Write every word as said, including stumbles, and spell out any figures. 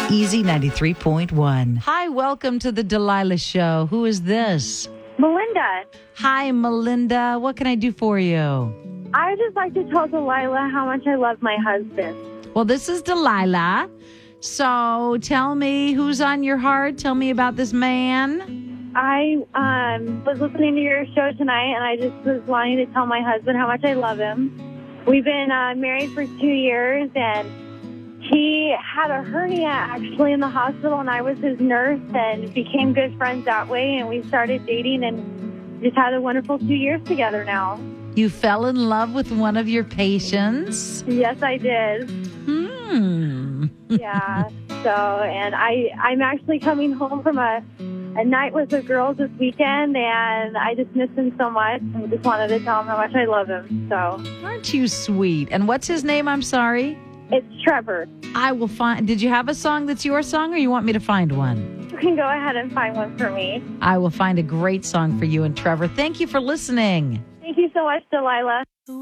Easy ninety-three point one. Hi, welcome to the Delilah Show. Who is this? Melinda. Hi, Melinda. What can I do for you? I would just like to tell Delilah how much I love my husband. Well, this is Delilah. So tell me who's on your heart. Tell me about this man. I um, was listening to your show tonight, and I just was wanting to tell my husband how much I love him. We've been uh, married for two years, and he had a hernia actually in the hospital, and I was his nurse and became good friends that way, and we started dating and just had a wonderful two years together now. You fell in love with one of your patients? Yes, I did. Hmm. Yeah. So, and I, I'm actually coming home from a, a night with the girls this weekend, and I just miss him so much. I just wanted to tell him how much I love him. So, Aren't you sweet? And what's his name? I'm sorry. it's Trevor. I will find. Did you have a song that's your song, or you want me to find one? You can go ahead and find one for me. I will find a great song for you and Trevor. Thank you for listening. Thank you so much, Delilah.